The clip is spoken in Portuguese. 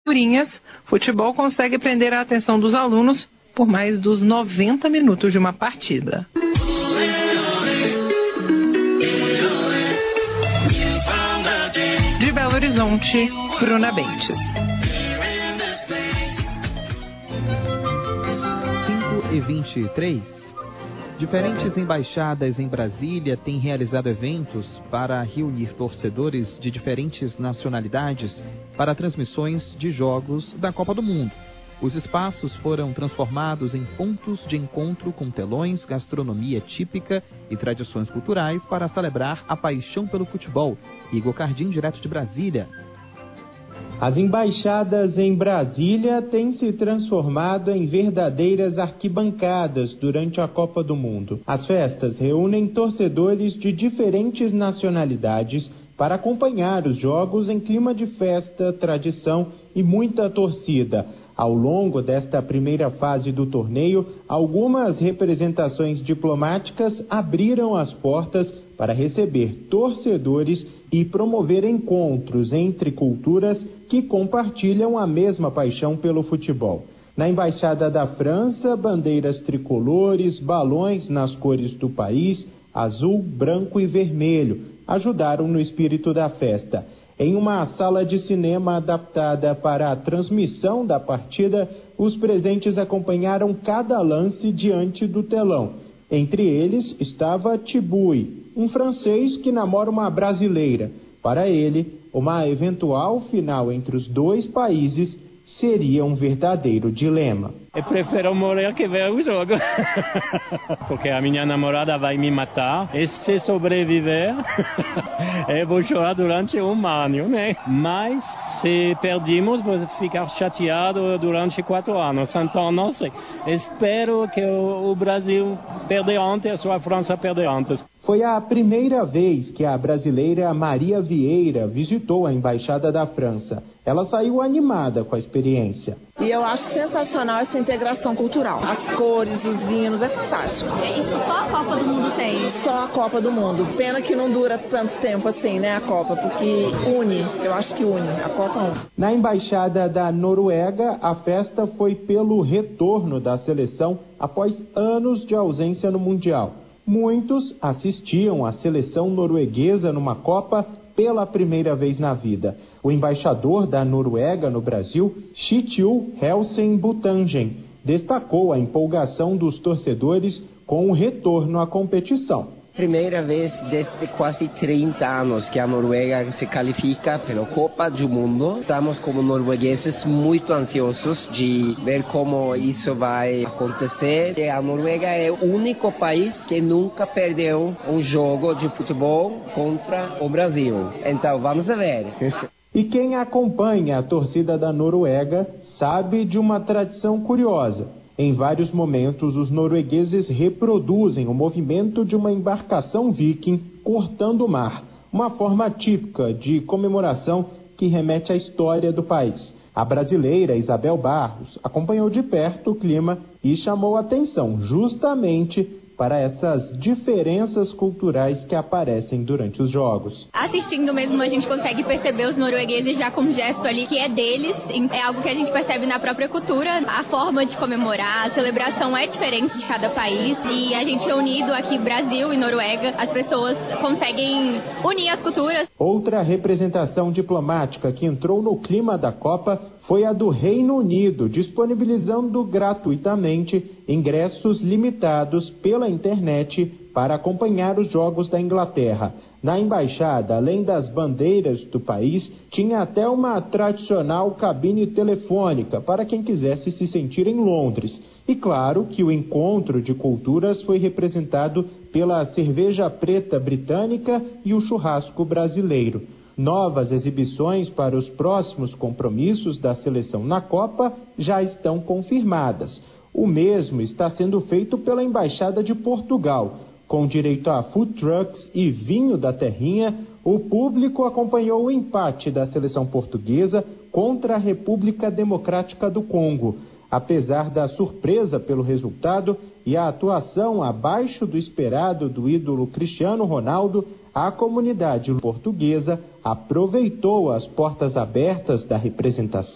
Futebol consegue prender a atenção dos alunos por mais dos 90 minutos de uma partida. De Belo Horizonte, Bruna Bentes. 5h23. Diferentes embaixadas em Brasília têm realizado eventos para reunir torcedores de diferentes nacionalidades para transmissões de jogos da Copa do Mundo. Os espaços foram transformados em pontos de encontro com telões, gastronomia típica e tradições culturais para celebrar a paixão pelo futebol. Igor Cardim, direto de Brasília. As embaixadas em Brasília têm se transformado em verdadeiras arquibancadas durante a Copa do Mundo. As festas reúnem torcedores de diferentes nacionalidades para acompanhar os jogos em clima de festa, tradição e muita torcida. Ao longo desta primeira fase do torneio, algumas representações diplomáticas abriram as portas para receber torcedores e promover encontros entre culturas que compartilham a mesma paixão pelo futebol. Na Embaixada da França, bandeiras tricolores, balões nas cores do país, azul, branco e vermelho, ajudaram no espírito da festa. Em uma sala de cinema adaptada para a transmissão da partida, os presentes acompanharam cada lance diante do telão. Entre eles estava Tibui, um francês que namora uma brasileira. Para ele, uma eventual final entre os dois países seria um verdadeiro dilema. Eu prefiro morrer que ver o jogo, porque a minha namorada vai me matar. E se sobreviver, eu vou chorar durante um ano, né? Mas se perdemos, vou ficar chateado durante 4 anos. Então, não sei. Espero que o Brasil perder antes ou a França perder antes. Foi a primeira vez que a brasileira Maria Vieira visitou a Embaixada da França. Ela saiu animada com a experiência. E eu acho sensacional essa integração cultural. As cores, os hinos, é fantástico. Isso só a Copa do Mundo tem? Só a Copa do Mundo. Pena que não dura tanto tempo assim, né, a Copa, porque une, eu acho que une, a Copa une. Na Embaixada da Noruega, a festa foi pelo retorno da seleção após anos de ausência no Mundial. Muitos assistiam à seleção norueguesa numa Copa pela primeira vez na vida. O embaixador da Noruega no Brasil, Kjetil Helsen Butangen, destacou a empolgação dos torcedores com o retorno à competição. Primeira vez desde quase 30 anos que a Noruega se qualifica pela Copa do Mundo. Estamos como noruegueses muito ansiosos de ver como isso vai acontecer. E a Noruega é o único país que nunca perdeu um jogo de futebol contra o Brasil. Então vamos ver. E quem acompanha a torcida da Noruega sabe de uma tradição curiosa. Em vários momentos, os noruegueses reproduzem o movimento de uma embarcação viking cortando o mar, uma forma típica de comemoração que remete à história do país. A brasileira Isabel Barros acompanhou de perto o clima e chamou atenção justamente para essas diferenças culturais que aparecem durante os jogos. Assistindo mesmo, a gente consegue perceber os noruegueses já com um gesto ali que é deles, é algo que a gente percebe na própria cultura. A forma de comemorar, a celebração é diferente de cada país e a gente unido aqui, Brasil e Noruega, as pessoas conseguem unir as culturas. Outra representação diplomática que entrou no clima da Copa foi a do Reino Unido, disponibilizando gratuitamente ingressos limitados pela internet para acompanhar os jogos da Inglaterra. Na embaixada, além das bandeiras do país, tinha até uma tradicional cabine telefônica para quem quisesse se sentir em Londres. E claro que o encontro de culturas foi representado pela cerveja preta britânica e o churrasco brasileiro. Novas exibições para os próximos compromissos da seleção na Copa já estão confirmadas. O mesmo está sendo feito pela Embaixada de Portugal. Com direito a food trucks e vinho da terrinha, o público acompanhou o empate da seleção portuguesa contra a República Democrática do Congo. Apesar da surpresa pelo resultado e a atuação abaixo do esperado do ídolo Cristiano Ronaldo, a comunidade portuguesa aproveitou as portas abertas da representação